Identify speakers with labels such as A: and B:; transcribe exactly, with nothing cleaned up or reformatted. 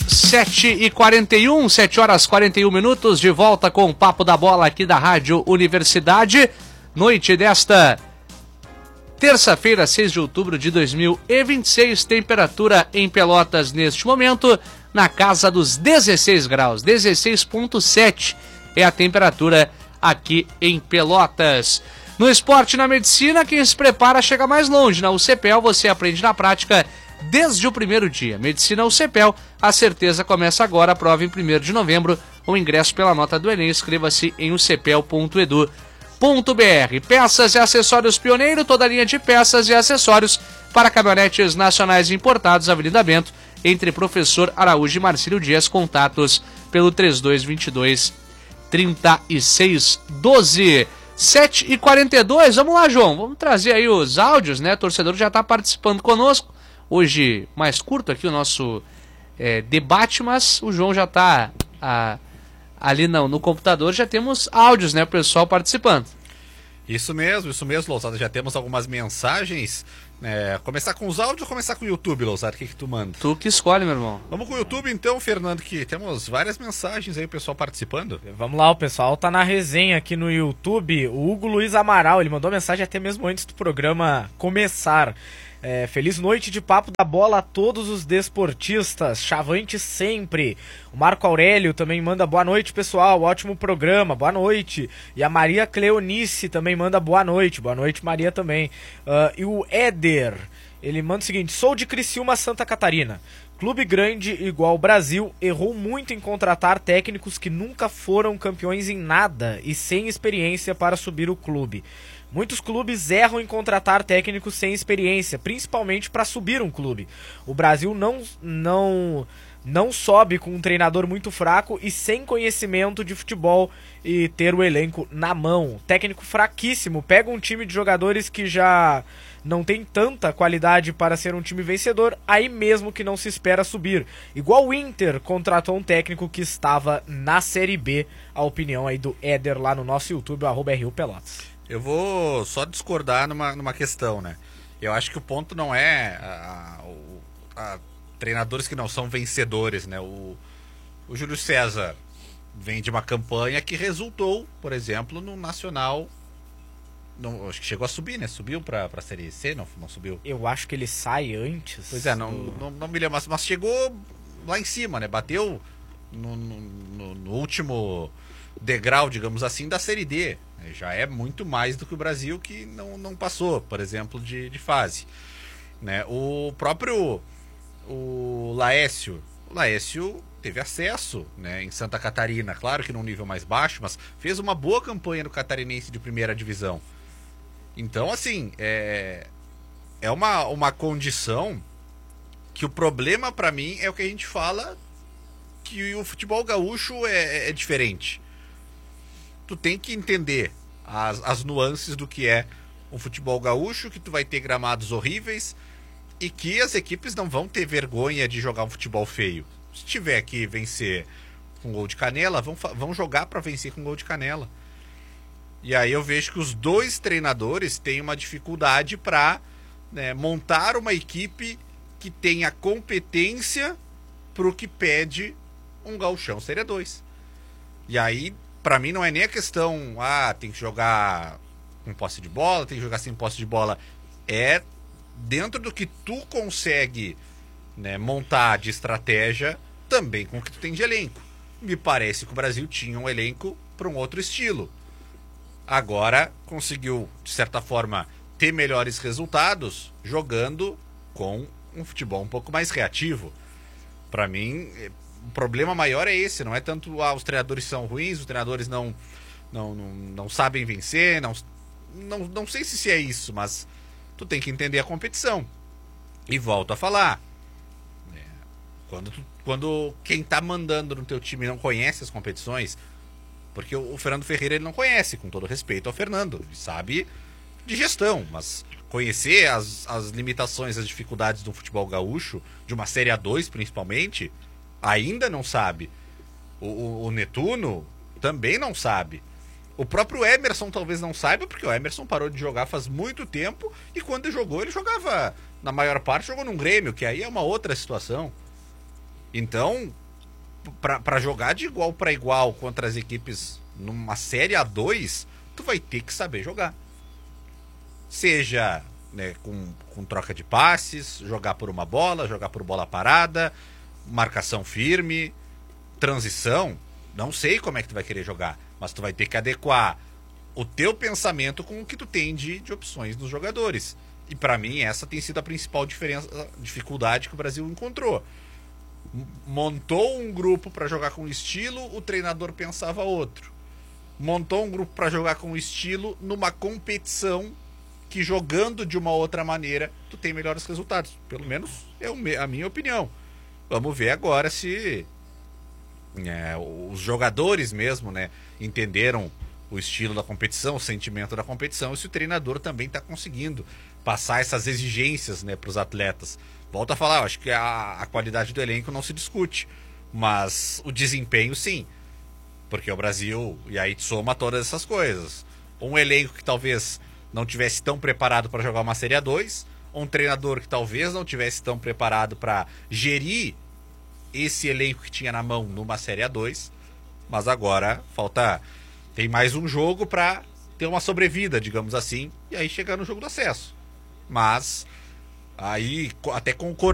A: sete e quarenta e um, sete horas e quarenta e um minutos, de volta com o Papo da Bola aqui da Rádio Universidade. Noite desta terça-feira, seis de outubro de dois mil e vinte e seis, temperatura em Pelotas neste momento na casa dos dezesseis graus, dezesseis vírgula sete é a temperatura aqui em Pelotas. No esporte e na medicina, quem se prepara chega mais longe. Na U C P E L você aprende na prática desde o primeiro dia. Medicina U C P E L, a certeza começa agora, a prova em primeiro de novembro, o ingresso pela nota do Enem, inscreva-se em u c p e l ponto e d u ponto b r. Peças e acessórios Pioneiro, toda a linha de peças e acessórios para caminhonetes nacionais importados, Avenida Bento, entre Professor Araújo e Marcílio Dias, contatos pelo três dois dois dois, três seis um dois. sete e quarenta e dois, vamos lá, João, vamos trazer aí os áudios, né? O torcedor já está participando conosco. Hoje mais curto aqui o nosso é, debate, mas o João já está ali não, no computador, já temos áudios, né, o pessoal participando.
B: Isso mesmo, isso mesmo, Lousada, já temos algumas mensagens. É, começar com os áudios ou começar com o YouTube, Lousada? O que que tu manda?
A: Tu que escolhe, meu irmão.
B: Vamos com o YouTube então, Fernando, que temos várias mensagens aí, o pessoal participando.
C: Vamos lá, o pessoal tá na resenha aqui no YouTube. O Hugo Luiz Amaral, ele mandou mensagem até mesmo antes do programa começar. É, feliz noite de Papo da Bola a todos os desportistas, chavante sempre. O Marco Aurélio também manda boa noite, pessoal, ótimo programa, boa noite. E a Maria Cleonice também manda boa noite, boa noite, Maria também. Uh, e o Éder, ele manda o seguinte: sou de Criciúma, Santa Catarina. Clube grande igual o Brasil errou muito em contratar técnicos que nunca foram campeões em nada e sem experiência para subir o clube. Muitos clubes erram em contratar técnicos sem experiência, principalmente para subir um clube. O Brasil não, não, não sobe com um treinador muito fraco e sem conhecimento de futebol e ter o elenco na mão. Técnico fraquíssimo, pega um time de jogadores que já não tem tanta qualidade para ser um time vencedor, aí mesmo que não se espera subir. Igual o Inter contratou um técnico que estava na Série B. A opinião aí do Éder lá no nosso YouTube, arroba R U Pelotas.
B: Eu vou só discordar numa, numa questão, né? Eu acho que o ponto não é a, a, a treinadores que não são vencedores, né? O, o Júlio César vem de uma campanha que resultou, por exemplo, no Nacional. Não, acho que chegou a subir, né? Subiu pra, pra Série C, não, não subiu?
C: Eu acho que ele sai antes.
B: Pois é, não, do... não, não me lembro, mas, mas chegou lá em cima, né? Bateu no, no, no último degrau, digamos assim, da Série D. Já é muito mais do que o Brasil, que não, não passou, por exemplo, de, de fase, né? O próprio o Laécio, o Laécio teve acesso, né, em Santa Catarina, claro que num nível mais baixo, mas fez uma boa campanha no Catarinense de primeira divisão. Então, assim, é, é uma, uma condição que o problema para mim é o que a gente fala, que o futebol gaúcho é, é diferente. Tu tem que entender as, as nuances do que é um futebol gaúcho, que tu vai ter gramados horríveis e que as equipes não vão ter vergonha de jogar um futebol feio. Se tiver que vencer com gol de canela, vão, vão jogar para vencer com gol de canela. E aí eu vejo que os dois treinadores têm uma dificuldade para, né, montar uma equipe que tenha competência para o que pede um gauchão Série dois. E aí, pra mim, não é nem a questão, ah, tem que jogar com posse de bola, tem que jogar sem posse de bola. É dentro do que tu consegue, né, montar de estratégia, também com o que tu tem de elenco. Me parece que o Brasil tinha um elenco para um outro estilo. Agora conseguiu, de certa forma, ter melhores resultados jogando com um futebol um pouco mais reativo. Pra mim, o problema maior é esse, não é tanto ah, os treinadores são ruins, os treinadores não, não, não, não sabem vencer, não, não, não sei se é isso, mas tu tem que entender a competição. E volto a falar, é, quando, tu, quando quem tá mandando no teu time não conhece as competições, porque o, o Fernando Ferreira ele não conhece, com todo respeito ao Fernando, ele sabe de gestão, mas conhecer as, as limitações, as dificuldades do futebol gaúcho, de uma Série A dois principalmente, ainda não sabe. O, o, o Netuno também não sabe. O próprio Emerson talvez não saiba, porque o Emerson parou de jogar faz muito tempo, e quando jogou, ele jogava, na maior parte, jogou num Grêmio, que aí é uma outra situação. Então, para jogar de igual para igual contra as equipes numa Série A dois, tu vai ter que saber jogar. Seja, né, com, com troca de passes, jogar por uma bola, jogar por bola parada, marcação firme, transição. Não sei como é que tu vai querer jogar, mas tu vai ter que adequar o teu pensamento com o que tu tem de, de opções nos jogadores. E para mim essa tem sido a principal diferença, dificuldade que o Brasil encontrou. Montou um grupo para jogar com estilo, o treinador pensava outro. Montou um grupo para jogar com estilo numa competição que, jogando de uma outra maneira, tu tem melhores resultados. Pelo menos é a minha opinião. Vamos ver agora se é, os jogadores mesmo, né, entenderam o estilo da competição, o sentimento da competição, e se o treinador também está conseguindo passar essas exigências, né, para os atletas. Volto a falar, eu acho que a, a qualidade do elenco não se discute, mas o desempenho sim, porque o Brasil, e aí soma todas essas coisas, um elenco que talvez não tivesse tão preparado para jogar uma Série A dois, um treinador que talvez não tivesse tão preparado para gerir esse elenco que tinha na mão numa Série A dois, mas agora falta, tem mais um jogo para ter uma sobrevida, digamos assim, e aí chegar no jogo do acesso. Mas aí até concordando